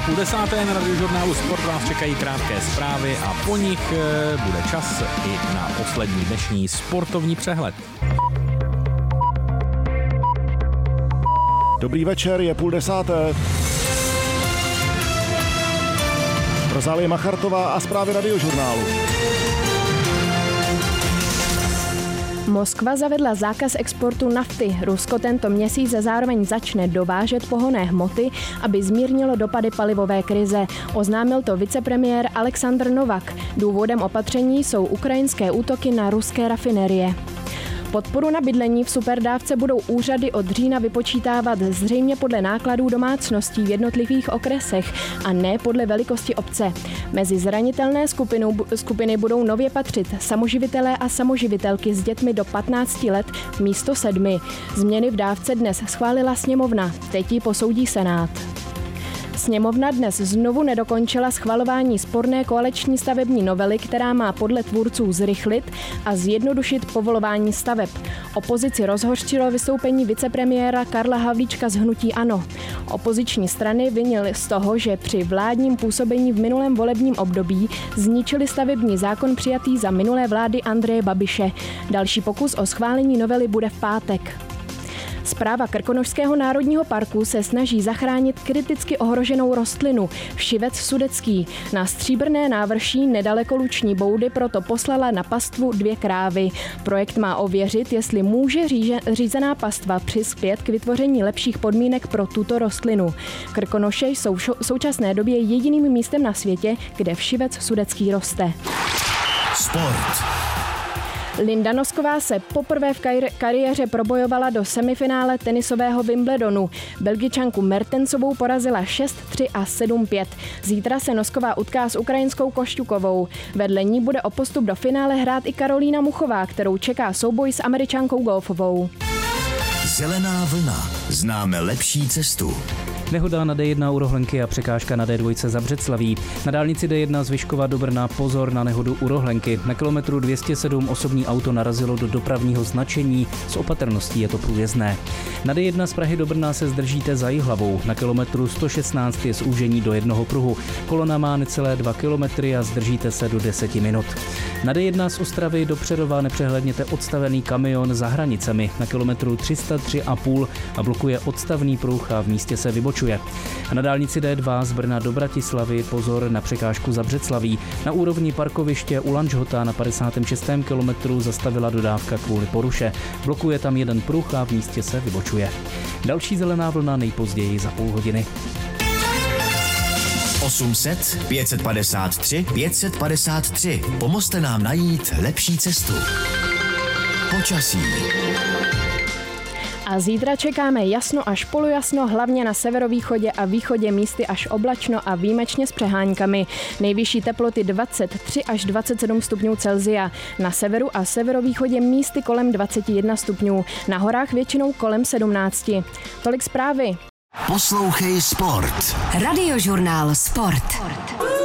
9:30 na Radiožurnálu Sport vás čekají krátké zprávy a po nich bude čas i na poslední dnešní sportovní přehled. Dobrý večer, je 9:30. Rozálie Machartová a zprávy Radiožurnálu. Moskva zavedla zákaz exportu nafty. Rusko tento měsíc zároveň začne dovážet pohonné hmoty, aby zmírnilo dopady palivové krize. Oznámil to vicepremiér Aleksandr Novak. Důvodem opatření jsou ukrajinské útoky na ruské rafinerie. Podporu na bydlení v superdávce budou úřady od října vypočítávat zřejmě podle nákladů domácností v jednotlivých okresech a ne podle velikosti obce. Mezi zranitelné skupiny budou nově patřit samoživitelé a samoživitelky s dětmi do 15 let místo 7. Změny v dávce dnes schválila sněmovna, teď ji posoudí Senát. Sněmovna dnes znovu nedokončila schvalování sporné koaliční stavební novely, která má podle tvůrců zrychlit a zjednodušit povolování staveb. Opozici rozhořčilo vystoupení vicepremiéra Karla Havlíčka z hnutí ANO. Opoziční strany vinily z toho, že při vládním působení v minulém volebním období zničili stavební zákon přijatý za minulé vlády Andreje Babiše. Další pokus o schválení novely bude v pátek. Správa Krkonošského národního parku se snaží zachránit kriticky ohroženou rostlinu všivec sudecký. Na Stříbrné návrší nedaleko Luční Boudy proto poslala na pastvu 2 krávy. Projekt má ověřit, jestli může řízená pastva přispět k vytvoření lepších podmínek pro tuto rostlinu. Krkonoše jsou v současné době jediným místem na světě, kde všivec sudecký roste. Sport. Linda Nosková se poprvé v kariéře probojovala do semifinále tenisového Wimbledonu. Belgičanku Mertensovou porazila 6-3 a 7-5. Zítra se Nosková utká s ukrajinskou Košťukovou. Vedle ní bude o postup do finále hrát i Karolína Muchová, kterou čeká souboj s Američankou Golfovou. Zelená vlna. Známe lepší cestu. Nehoda na D1 u Rohlenky a překážka na D2 za Břeclaví. Na dálnici D1 z Vyškova do Brna pozor na nehodu u Rohlenky. Na kilometru 207 osobní auto narazilo do dopravního značení. S opatrností je to průjezdné. Na D1 z Prahy do Brna se zdržíte za Jihlavou. Na kilometru 116 je zúžení do jednoho pruhu. Kolona má necelé 2 kilometry a zdržíte se do 10 minut. Na D1 z Ostravy do Přerova nepřehledněte odstavený kamion za hranicemi. Na kilometru 303,5 a blokuje odstavný pruh a v místě se vybočuje. A na dálnici D2 z Brna do Bratislavy pozor na překážku za Břeclaví. Na úrovni parkoviště u Lanžhota na 56. kilometru zastavila dodávka kvůli poruše. Blokuje tam jeden pruh a v místě se vybočuje. Další zelená vlna nejpozději za půl hodiny. 800 553 553. Pomozte nám najít lepší cestu. Počasí. A zítra čekáme jasno až polojasno, hlavně na severovýchodě a východě místy až oblačno a výjimečně s přeháňkami. Nejvyšší teploty 23 až 27 stupňů Celsia. Na severu a severovýchodě místy kolem 21 stupňů. Na horách většinou kolem 17. Tolik zprávy. Poslouchej Sport. Radiožurnál Sport.